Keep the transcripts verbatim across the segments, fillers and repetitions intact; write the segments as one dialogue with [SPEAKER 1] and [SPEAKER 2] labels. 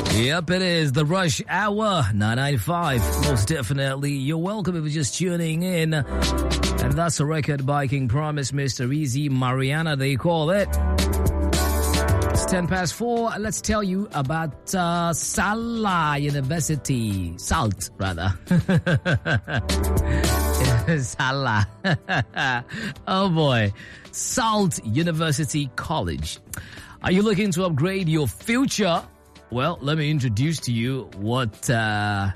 [SPEAKER 1] Yep, it is the Rush Hour nine ninety-five. Most definitely, you're welcome if you're just tuning in. And that's a record by King Promise, Mister Easy, Mariana, they call it. It's ten past four. Let's tell you about uh, Salah University. Salt, rather. Salah. Oh boy. Salt University College. Are you looking to upgrade your future? Well, let me introduce to you what uh,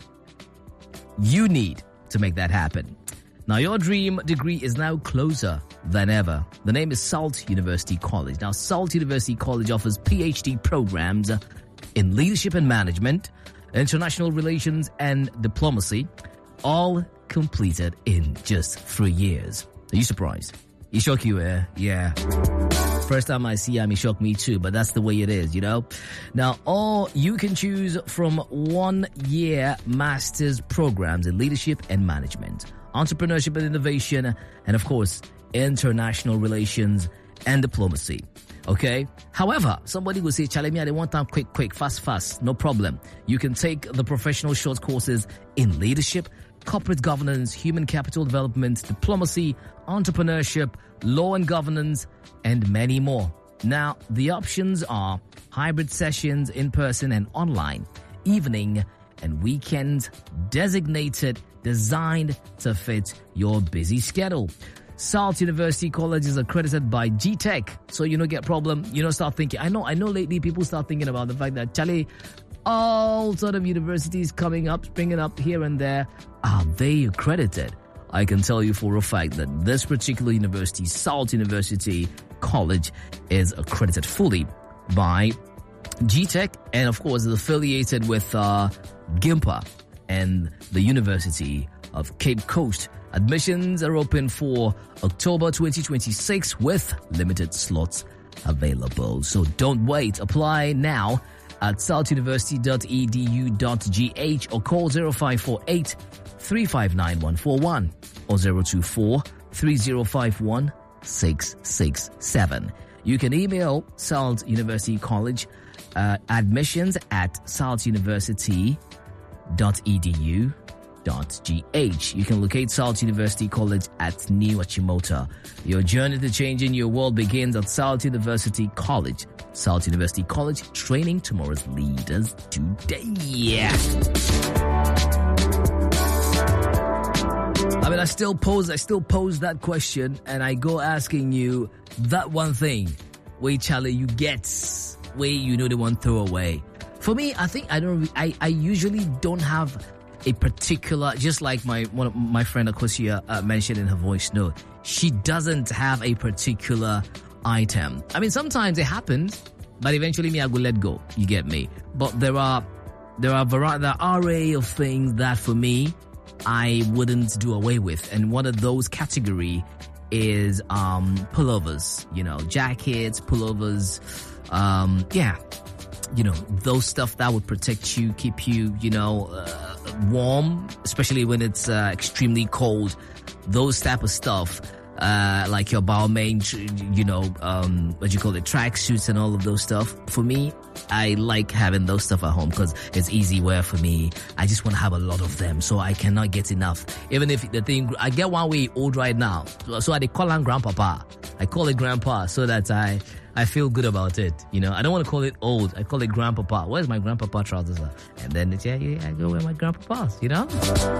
[SPEAKER 1] you need to make that happen. Now, your dream degree is now closer than ever. The name is Salt University College. Now, Salt University College offers PhD programs in leadership and management, international relations and diplomacy, all completed in just three years. Are you surprised? It shock you, eh? Yeah. First time I see him, it shocked me too, but that's the way it is, you know? Now, all you can choose from one-year master's programs in leadership and management, entrepreneurship and innovation, and of course, international relations and diplomacy. Okay? However, somebody will say, Charlie, me, I want time quick, quick, fast, fast. No problem. You can take the professional short courses in leadership, corporate governance, human capital development, diplomacy, entrepreneurship, law and governance, and many more. Now, the options are hybrid sessions, in-person and online, evening and weekends, designated, designed to fit your busy schedule. Salt University College is accredited by G Tech, so you don't get problem. You don't start thinking. I know, I know. Lately, people start thinking about the fact that Charlie, all sort of universities coming up, springing up here and there, are they accredited? I can tell you for a fact that this particular university, Salt University College, is accredited fully by G Tech, and of course is affiliated with uh, GIMPA and the University of Cape Coast. Admissions are open for October twenty twenty-six with limited slots available. So don't wait. Apply now at salt university dot e d u dot g h or call zero five four eight, three five nine one four one or zero two four, three zero five one, six six seven. You can email Salt University College uh, admissions at salt university dot e d u dot g h. You can locate Salt University College at New Achimota. Your journey to changing your world begins at Salt University College. Salt University College, training tomorrow's leaders today. I mean, I still pose, I still pose that question, and I go asking you that one thing. Wait, Charlie, you get, wait, you know the one throw away. For me, I think I don't, I, I usually don't have a particular, just like my one of my friend Akosia uh, mentioned in her voice note, she doesn't have a particular item. I mean, sometimes it happens, but eventually me, I will let go. You get me? But there are, there are vari- there are array of things that for me, I wouldn't do away with. And one of those category is, um, pullovers, you know, jackets, pullovers, um, yeah, you know, those stuff that would protect you, keep you, you know, uh, warm, especially when it's uh, extremely cold. Those type of stuff, uh, like your Balmain, you know, um, what you call it, track suits and all of those stuff. For me, I like having those stuff at home because it's easy wear for me. I just want to have a lot of them, so I cannot get enough. Even if the thing, I get one way old right now, so I call him grandpapa. I call it grandpa so that I, I feel good about it. You know, I don't want to call it old. I call it grandpapa. Where's my grandpapa trousers? And then it's, yeah, yeah, I go wear my grandpapas, you know?